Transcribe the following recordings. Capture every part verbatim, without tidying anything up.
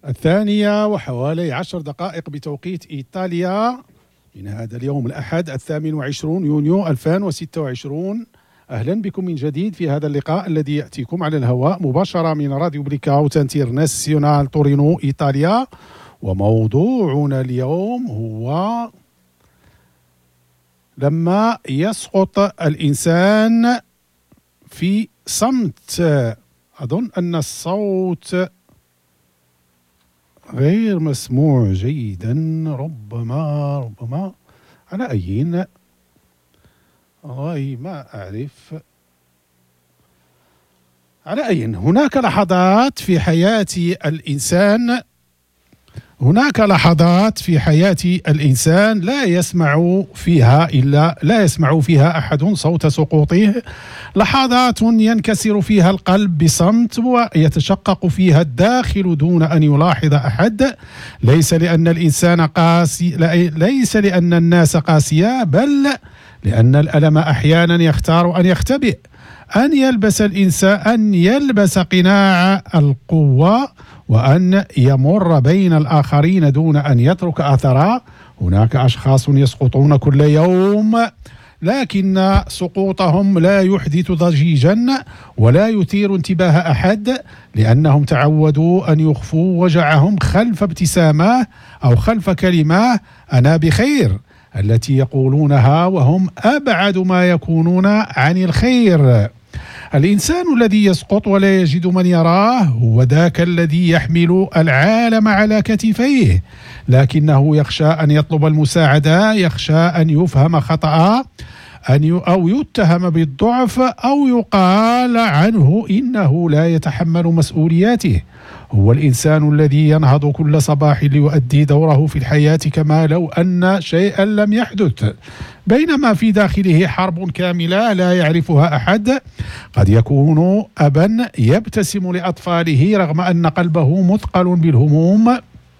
الثانية وحوالي عشر دقائق بتوقيت إيطاليا من هذا اليوم الأحد الثامن والعشرون يونيو ألفين وستة وعشرون. أهلا بكم من جديد في هذا اللقاء الذي يأتيكم على الهواء مباشرة من راديو بليكاوت انترناسيونال تورينو إيطاليا. وموضوعنا اليوم هو لما يسقط الإنسان في صمت. أظن أن الصوت غير مسموع جيدا، ربما ربما على أين والله ما أعرف. على أين هناك لحظات في حياة الإنسان هناك لحظات في حياة الإنسان لا يسمع فيها إلا لا يسمع فيها أحد صوت سقوطه، لحظات ينكسر فيها القلب بصمت ويتشقق فيها الداخل دون أن يلاحظ أحد، ليس لأن الإنسان قاسي ليس لأن الناس قاسية، بل لأن الألم أحيانا يختار أن يختبئ، أن يلبس الإنسان أن يلبس قناع القوة وأن يمر بين الآخرين دون أن يترك أثرا. هناك أشخاص يسقطون كل يوم، لكن سقوطهم لا يحدث ضجيجا ولا يثير انتباه أحد، لأنهم تعودوا أن يخفوا وجعهم خلف ابتسامة أو خلف كلمة أنا بخير التي يقولونها وهم أبعد ما يكونون عن الخير. الإنسان الذي يسقط ولا يجد من يراه هو ذاك الذي يحمل العالم على كتفيه، لكنه يخشى أن يطلب المساعدة، يخشى أن يفهم خطأ أن أو يتهم بالضعف أو يقال عنه إنه لا يتحمل مسؤولياته. هو الإنسان الذي ينهض كل صباح ليؤدي دوره في الحياة كما لو أن شيئا لم يحدث، بينما في داخله حرب كاملة لا يعرفها أحد. قد يكون أبا يبتسم لأطفاله رغم أن قلبه مثقل بالهموم،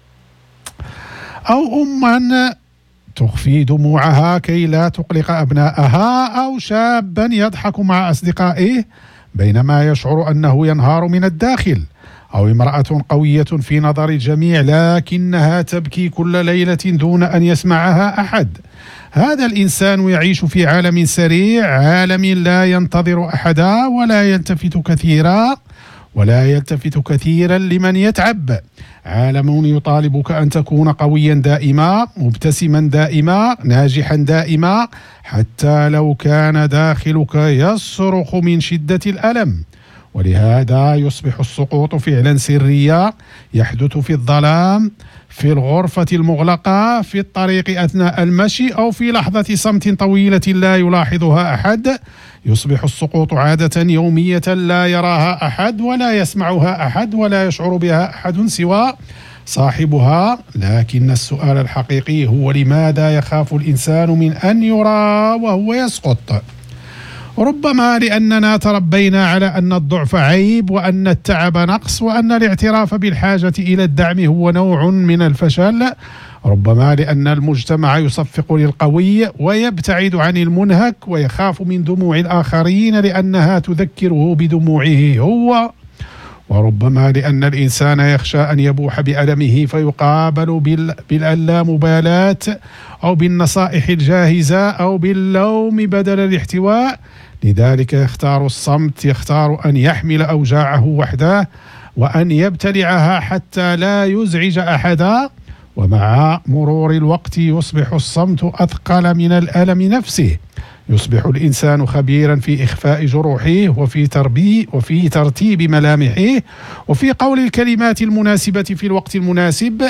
أو أما تخفي دموعها كي لا تقلق أبنائها، أو شابا يضحك مع أصدقائه بينما يشعر أنه ينهار من الداخل، أو امرأة قوية في نظر الجميع لكنها تبكي كل ليلة دون أن يسمعها أحد. هذا الإنسان يعيش في عالم سريع، عالم لا ينتظر أحدا ولا يلتفت كثيرا ولا يلتفت كثيرا لمن يتعب، عالم يطالبك أن تكون قويا دائما، مبتسما دائما، ناجحا دائما، حتى لو كان داخلك يصرخ من شدة الألم. ولهذا يصبح السقوط فعلا سريا يحدث في الظلام، في الغرفة المغلقة، في الطريق أثناء المشي، أو في لحظة صمت طويلة لا يلاحظها أحد. يصبح السقوط عادة يومية لا يراها أحد ولا يسمعها أحد ولا يشعر بها أحد سوى صاحبها. لكن السؤال الحقيقي هو لماذا يخاف الإنسان من أن يرى وهو يسقط؟ ربما لأننا تربينا على أن الضعف عيب، وأن التعب نقص، وأن الاعتراف بالحاجة إلى الدعم هو نوع من الفشل. ربما لأن المجتمع يصفق للقوي ويبتعد عن المنهك ويخاف من دموع الآخرين لأنها تذكره بدموعه هو. وربما لأن الإنسان يخشى أن يبوح بألمه فيقابل باللامبالاة أو بالنصائح الجاهزة أو باللوم بدل الاحتواء، لذلك يختار الصمت، يختار أن يحمل أوجاعه وحده وأن يبتلعها حتى لا يزعج أحدا. ومع مرور الوقت يصبح الصمت أثقل من الألم نفسه، يصبح الإنسان خبيرا في إخفاء جروحه وفي تربي وفي ترتيب ملامحه وفي قول الكلمات المناسبة في الوقت المناسب،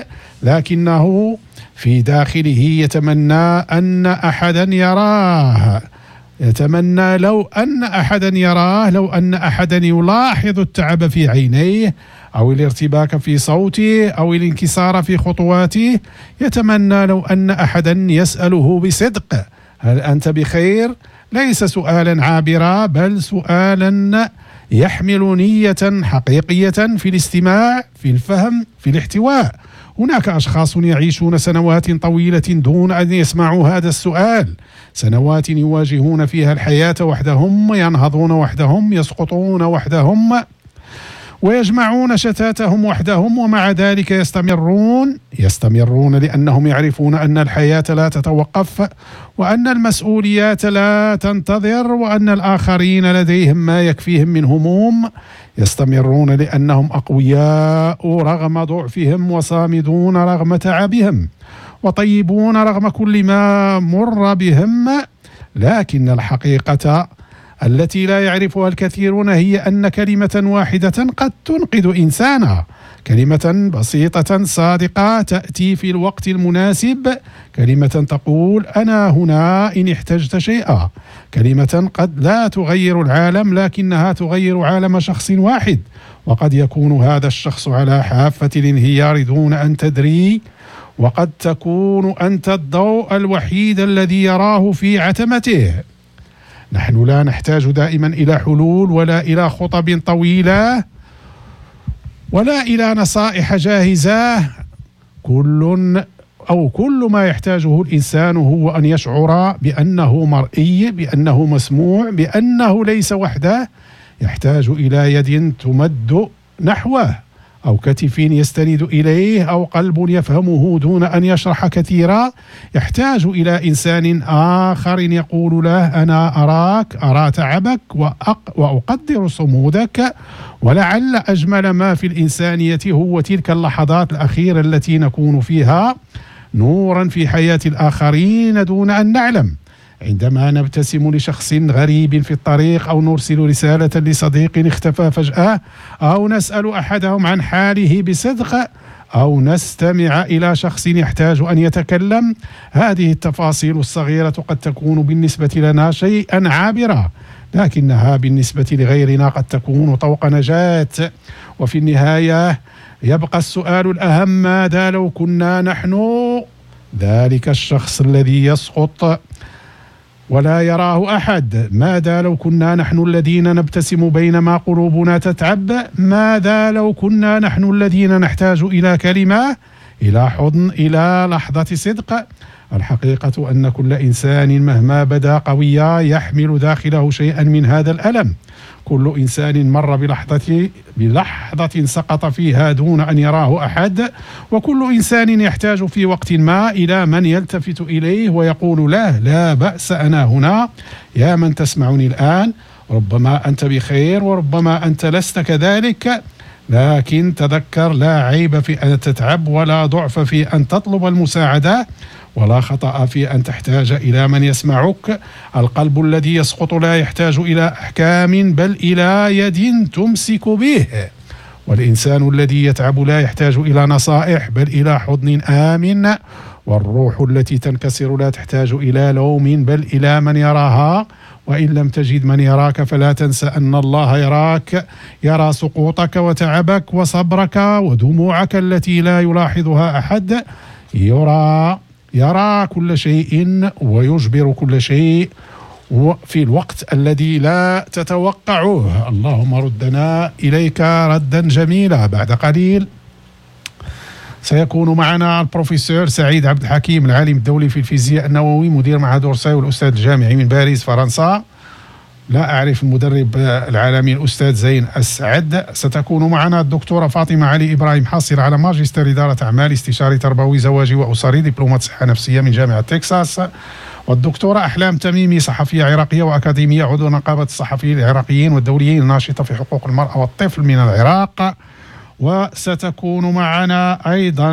لكنه في داخله يتمنى أن أحدا يراه، يتمنى لو أن أحدا يراه، لو أن أحدا يلاحظ التعب في عينيه أو الارتباك في صوته أو الانكسار في خطواته، يتمنى لو أن أحدا يسأله بصدق هل أنت بخير؟ ليس سؤالا عابرا بل سؤالا يحمل نية حقيقية في الاستماع، في الفهم، في الاحتواء. هناك أشخاص يعيشون سنوات طويلة دون أن يسمعوا هذا السؤال، سنوات يواجهون فيها الحياة وحدهم، ينهضون وحدهم، يسقطون وحدهم، ويجمعون شتاتهم وحدهم، ومع ذلك يستمرون يستمرون لأنهم يعرفون أن الحياة لا تتوقف، وأن المسؤوليات لا تنتظر، وأن الآخرين لديهم ما يكفيهم من هموم. يستمرون لأنهم أقوياء رغم ضعفهم، وصامدون رغم تعبهم، وطيبون رغم كل ما مر بهم. لكن الحقيقة التي لا يعرفها الكثيرون هي أن كلمة واحدة قد تنقذ إنسانا، كلمة بسيطة صادقة تأتي في الوقت المناسب، كلمة تقول أنا هنا إن احتجت شيئا، كلمة قد لا تغير العالم لكنها تغير عالم شخص واحد، وقد يكون هذا الشخص على حافة الانهيار دون أن تدري، وقد تكون أنت الضوء الوحيد الذي يراه في عتمته. نحن لا نحتاج دائما إلى حلول، ولا إلى خطب طويلة، ولا إلى نصائح جاهزة. كل أو كل ما يحتاجه الإنسان هو أن يشعر بأنه مرئي، بأنه مسموع، بأنه ليس وحده. يحتاج إلى يد تمد نحوه، أو كتف يستند إليه، أو قلب يفهمه دون أن يشرح كثيرا. يحتاج إلى إنسان آخر يقول له أنا أراك، أرى تعبك، وأقدر صمودك. ولعل أجمل ما في الإنسانية هو تلك اللحظات الأخيرة التي نكون فيها نورا في حياة الآخرين دون أن نعلم، عندما نبتسم لشخص غريب في الطريق، أو نرسل رسالة لصديق اختفى فجأة، أو نسأل أحدهم عن حاله بصدق، أو نستمع إلى شخص يحتاج أن يتكلم. هذه التفاصيل الصغيرة قد تكون بالنسبة لنا شيئا عابرا، لكنها بالنسبة لغيرنا قد تكون طوق نجاة. وفي النهاية يبقى السؤال الأهم: ماذا لو كنا نحن ذلك الشخص الذي يسقط ولا يراه أحد؟ ماذا لو كنا نحن الذين نبتسم بينما قلوبنا تتعب؟ ماذا لو كنا نحن الذين نحتاج إلى كلمة، إلى حضن، إلى لحظة صدق؟ الحقيقة أن كل إنسان مهما بدا قويا يحمل داخله شيئا من هذا الألم. كل إنسان مر بلحظة بلحظة سقط فيها دون أن يراه أحد، وكل إنسان يحتاج في وقت ما إلى من يلتفت إليه ويقول له لا بأس، أنا هنا. يا من تسمعني الآن، ربما أنت بخير وربما أنت لست كذلك، لكن تذكر: لا عيب في أن تتعب، ولا ضعف في أن تطلب المساعدة، ولا خطأ في أن تحتاج إلى من يسمعك. القلب الذي يسقط لا يحتاج إلى أحكام، بل إلى يد تمسك به. والإنسان الذي يتعب لا يحتاج إلى نصائح، بل إلى حضن آمن. والروح التي تنكسر لا تحتاج إلى لوم، بل إلى من يراها. وإن لم تجد من يراك فلا تنسى أن الله يراك، يرى سقوطك وتعبك وصبرك ودموعك التي لا يلاحظها أحد. يرى يرى كل شيء ويجبر كل شيء في الوقت الذي لا تتوقعه. اللهم ردنا إليك ردا جميلا. بعد قليل سيكون معنا البروفيسور سعيد عبد الحكيم، العالم الدولي في الفيزياء النووي، مدير معهد أورساي والأستاذ الجامعي من باريس فرنسا. لا أعرف المدرب العالمي الأستاذ زين أسعد. ستكون معنا الدكتورة فاطمة علي إبراهيم، حاصلة على ماجستير إدارة أعمال، استشاري تربوي زواجي وأسري، دبلومات صحة نفسية من جامعة تكساس. والدكتورة أحلام تميمي، صحفية عراقية وأكاديمية، عضو نقابة الصحفيين العراقيين والدوليين، ناشطة في حقوق المرأة والطفل من العراق. وستكون معنا أيضا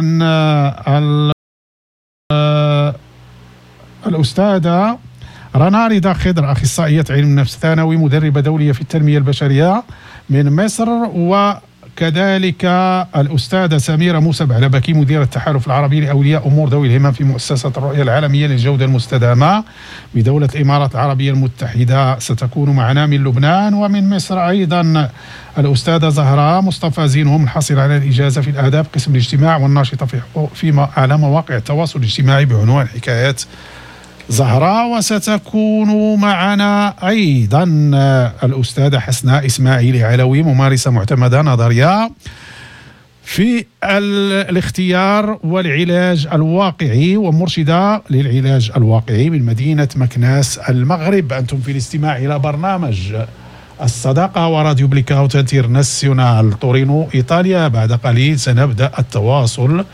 الأستاذة رنا رضا خضر، أخصائية علم النفس ثانوي، مدربة دولية في التنمية البشرية من مصر. وكذلك الأستاذة سميرة موسى بعلبكي، مدير التحالف العربي لأولياء أمور ذوي الهمم في مؤسسة الرؤية العالمية للجودة المستدامة بدولة الإمارات العربية المتحدة. ستكون معنا من لبنان. ومن مصر أيضا الأستاذة زهراء مصطفى زينهم، الحاصلة على الإجازة في الآداب قسم الاجتماع، والناشطة في في على مواقع التواصل الاجتماعي بعنوان حكايات زهراء. وستكون معنا أيضا الأستاذة حسناء إسماعيل علوي، ممارسة معتمدة نظرية في الاختيار والعلاج الواقعي، ومرشدة للعلاج الواقعي من مدينة مكناس المغرب. أنتم في الاستماع إلى برنامج الصداقة وراديو بليكاوت انترناسيونال. تورينو إيطاليا. بعد قليل سنبدأ التواصل